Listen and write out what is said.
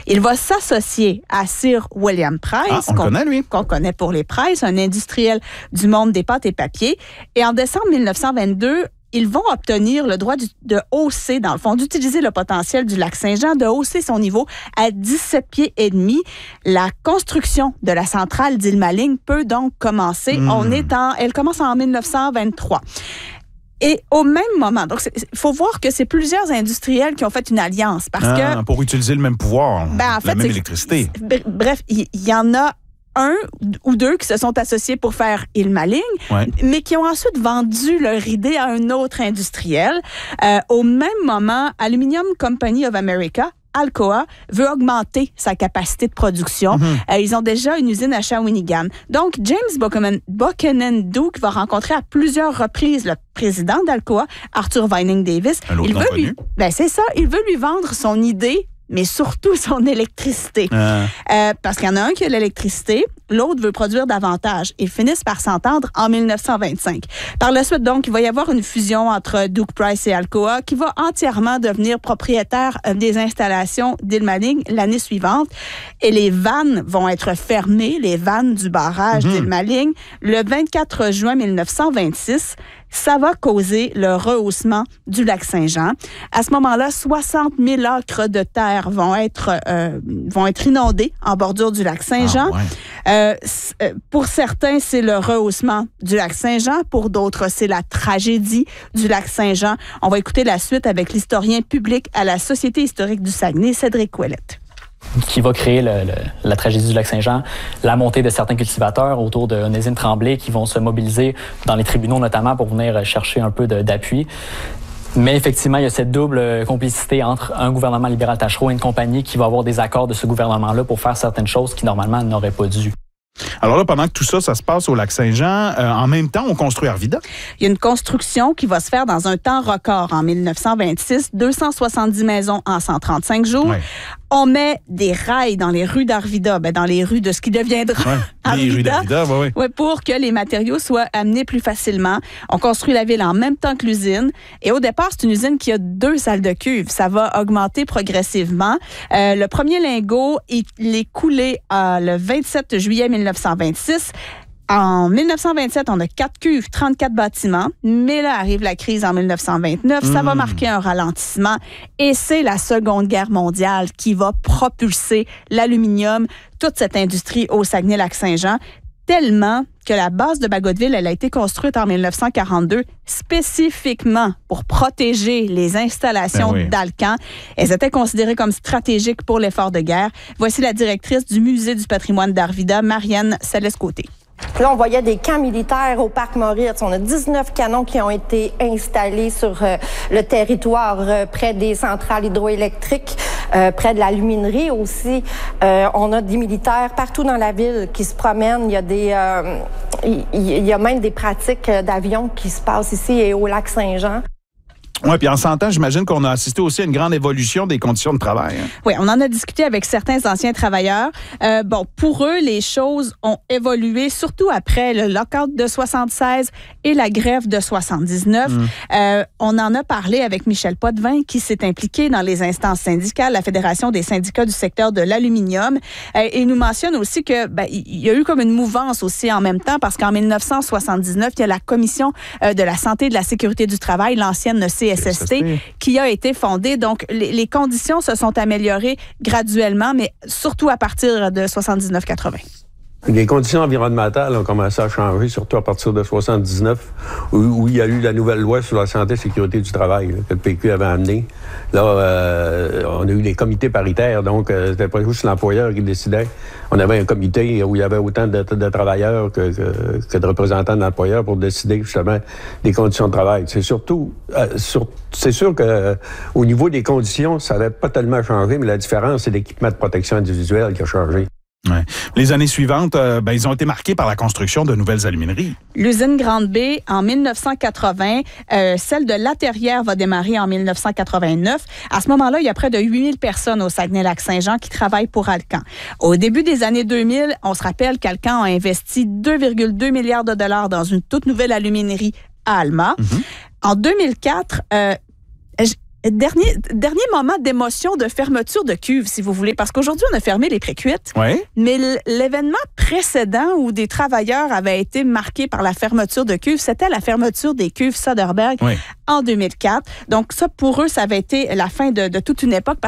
Il va s'associer à Sir William Price, on connaît, lui. Qu'on connaît pour les Price, un industriel du monde des pâtes et papiers. Et en décembre 1922, ils vont obtenir le droit de hausser, dans le fond, d'utiliser le potentiel du lac Saint-Jean, de hausser son niveau à 17 pieds et demi. La construction de la centrale d'Il-Maling peut donc commencer. Elle commence en 1923. Et au même moment, donc il faut voir que c'est plusieurs industriels qui ont fait une alliance parce que pour utiliser le même pouvoir, la même électricité. Bref, il y en a un ou deux qui se sont associés pour faire Il-Maling, mais qui ont ensuite vendu leur idée à un autre industriel. Au même moment, Aluminium Company of America, Alcoa, veut augmenter sa capacité de production. Ils ont déjà une usine à Shawinigan. Donc, James Buchanan Duke va rencontrer à plusieurs reprises le président d'Alcoa, Arthur Vining Davis. Il veut lui vendre son idée, mais surtout son électricité. Parce qu'il y en a un qui a l'électricité, l'autre veut produire davantage. Ils finissent par s'entendre en 1925. Par la suite, donc, il va y avoir une fusion entre Duke Price et Alcoa qui va entièrement devenir propriétaire des installations d'Il-Maling l'année suivante. Et les vannes vont être fermées, les vannes du barrage d'Il-Maling, le 24 juin 1926. Ça va causer le rehaussement du lac Saint-Jean. À ce moment-là, 60 000 acres de terre vont être inondés en bordure du lac Saint-Jean. Pour certains, c'est le rehaussement du lac Saint-Jean. Pour d'autres, c'est la tragédie du lac Saint-Jean. On va écouter la suite avec l'historien public à la Société historique du Saguenay, Cédric Ouellette. Qui va créer la tragédie du lac Saint-Jean, la montée de certains cultivateurs autour de Onésime Tremblay qui vont se mobiliser dans les tribunaux notamment pour venir chercher un peu d'appui. Mais effectivement, il y a cette double complicité entre un gouvernement libéral tachereau et une compagnie qui va avoir des accords de ce gouvernement-là pour faire certaines choses qui normalement n'auraient pas dû. Alors là, pendant que tout ça se passe au lac Saint-Jean, en même temps, on construit Arvida. Il y a une construction qui va se faire dans un temps record en 1926, 270 maisons en 135 jours. On met des rails dans les rues d'Arvida, dans les rues de ce qui deviendra Arvida, les rues d'Arvida, pour que les matériaux soient amenés plus facilement. On construit la ville en même temps que l'usine. Et au départ, c'est une usine qui a 2 salles de cuve. Ça va augmenter progressivement. Le premier lingot, il est coulé le 27 juillet 1926. En 1927, on a 4 cuves, 34 bâtiments, mais là arrive la crise en 1929. Ça va marquer un ralentissement et c'est la Seconde Guerre mondiale qui va propulser l'aluminium, toute cette industrie au Saguenay-Lac-Saint-Jean, tellement que la base de Bagotville, elle a été construite en 1942 spécifiquement pour protéger les installations d'Alcan. Elles étaient considérées comme stratégiques pour l'effort de guerre. Voici la directrice du Musée du patrimoine d'Arvida, Marianne Salès-Côté. Là, on voyait des camps militaires au parc Moritz. On a 19 canons qui ont été installés sur le territoire près des centrales hydroélectriques, près de la luminerie aussi. On a des militaires partout dans la ville qui se promènent. Il y a même des pratiques d'avions qui se passent ici et au lac Saint-Jean. Oui, puis en 100 ans, j'imagine qu'on a assisté aussi à une grande évolution des conditions de travail. Oui, on en a discuté avec certains anciens travailleurs. Pour eux, les choses ont évolué, surtout après le lockout de 76 et la grève de 79. On en a parlé avec Michel Potvin, qui s'est impliqué dans les instances syndicales, la Fédération des syndicats du secteur de l'aluminium. Et il nous mentionne aussi que il y a eu comme une mouvance aussi en même temps, parce qu'en 1979, il y a la Commission de la santé et de la sécurité du travail, l'ancienne CSST, qui a été fondée. Donc, les conditions se sont améliorées graduellement, mais surtout à partir de 79-80. Les conditions environnementales ont commencé à changer, surtout à partir de 79, où il y a eu la nouvelle loi sur la santé et la sécurité du travail que le PQ avait amenée. Là, on a eu les comités paritaires, donc c'était pas juste l'employeur qui décidait. On avait un comité où il y avait autant de travailleurs que de représentants de l'employeur pour décider justement des conditions de travail. C'est surtout, c'est sûr que au niveau des conditions, ça n'avait pas tellement changé, mais la différence, c'est l'équipement de protection individuelle qui a changé. Ouais. Les années suivantes, ils ont été marquées par la construction de nouvelles alumineries. L'usine Grande-Bay en 1980, celle de La Terrière va démarrer en 1989. À ce moment-là, il y a près de 8000 personnes au Saguenay-Lac-Saint-Jean qui travaillent pour Alcan. Au début des années 2000, on se rappelle qu'Alcan a investi 2,2 milliards de dollars dans une toute nouvelle aluminerie à Alma. En 2004, Dernier moment d'émotion de fermeture de cuve, si vous voulez, parce qu'aujourd'hui, on a fermé les pré-cuites. Oui. Mais l'événement précédent où des travailleurs avaient été marqués par la fermeture de cuve, c'était la fermeture des cuves Soderberg en 2004. Donc ça, pour eux, ça avait été la fin de toute une époque.